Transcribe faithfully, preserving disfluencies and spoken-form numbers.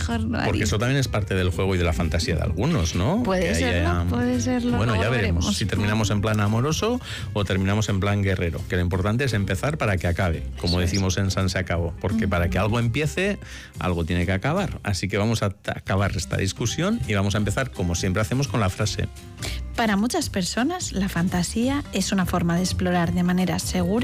mejor no haría. Porque eso también es parte del juego y de la fantasía de algunos, ¿no? Puede Que serlo, haya... puede serlo. Bueno, ya veremos, veremos si terminamos en plan amoroso o terminamos en plan guerrero, que lo importante es empezar para que acabe, como Eso decimos en San se acabó, porque uh-huh. para que algo empiece, algo tiene que acabar. Así que vamos a acabar esta discusión y vamos a empezar, como siempre hacemos, con la frase. Para muchas personas, la fantasía es una forma de explorar de manera segura